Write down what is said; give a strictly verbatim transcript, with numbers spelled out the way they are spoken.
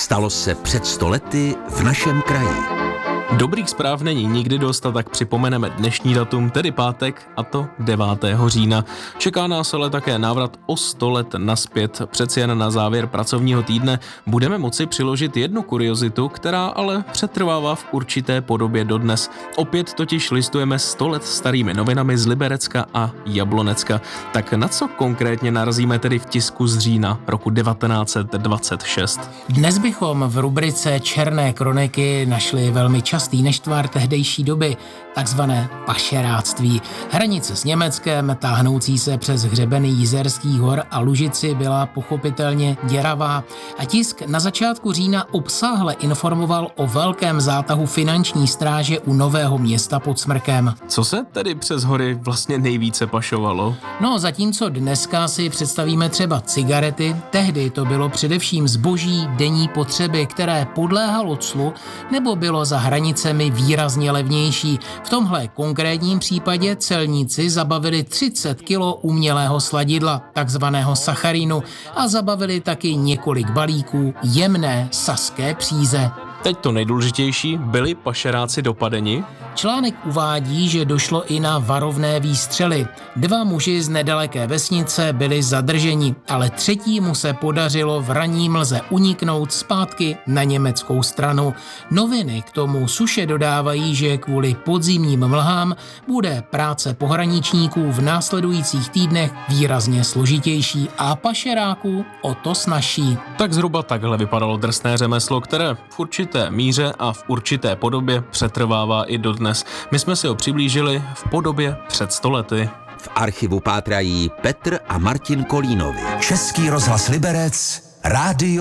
stalo se před sto lety v našem kraji. Dobrých zpráv není nikdy dost a tak připomeneme dnešní datum, tedy pátek, a to devátého října. Čeká nás ale také návrat o sto let naspět. Přeci jen na závěr pracovního týdne budeme moci přiložit jednu kuriozitu, která ale přetrvává v určité podobě dodnes. Opět totiž listujeme sto let starými novinami z Liberecka a Jablonecka. Tak na co konkrétně narazíme tedy v tisku z října roku devatenáct set dvacet šest? Dnes bychom v rubrice Černé kroniky našli velmi častý neštvar tehdejší doby, takzvané pašeráctví. Hranice s Německem, táhnoucí se přes hřebeny Jizerských hor a Lužici, byla pochopitelně děravá a tisk na začátku října obsáhle informoval o velkém zátahu finanční stráže u Nového Města pod Smrkem. Co se tedy přes hory vlastně nejvíce pašovalo? No, zatímco dneska si představíme třeba cigarety, tehdy to bylo především zboží denní potřeby, které podléhalo clu nebo bylo za hranicemi výrazně levnější. V tomhle konkrétním případě celníci zabavili třicet kilo umělého sladidla, takzvaného sacharínu, a zabavili taky několik balíků jemné saské příze. Teď to nejdůležitější, byli pašeráci dopadeni? Článek uvádí, že došlo i na varovné výstřely. Dva muži z nedaleké vesnice byli zadrženi, ale třetímu se podařilo v ranní mlze uniknout zpátky na německou stranu. Noviny k tomu suše dodávají, že kvůli podzimním mlhám bude práce pohraničníků v následujících týdnech výrazně složitější a pašeráků o to snazší. Tak zhruba takhle vypadalo drsné řemeslo, které v určité míře a v určité podobě přetrvává i dodnes. My jsme si ho přiblížili v podobě před sto lety. V archivu pátrají Petr a Martin Kolínovi. Český rozhlas Liberec, rádio